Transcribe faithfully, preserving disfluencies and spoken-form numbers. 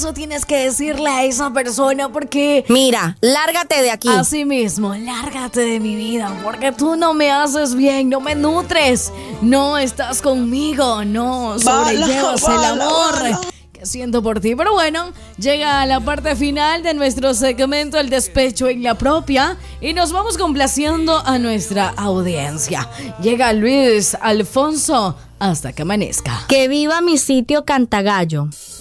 eso tienes que decirle a esa persona porque... Mira, lárgate de aquí. Así mismo, lárgate de mi vida porque tú no me haces bien, no me nutres, no estás conmigo, no sobrellevas Bala, el bala, amor bala. que siento por ti. Pero bueno, llega la parte final de nuestro segmento El Despecho en la Propia y nos vamos complaciendo a nuestra audiencia. Llega Luis Alfonso, Hasta que amanezca. Que viva mi sitio Cantagallo.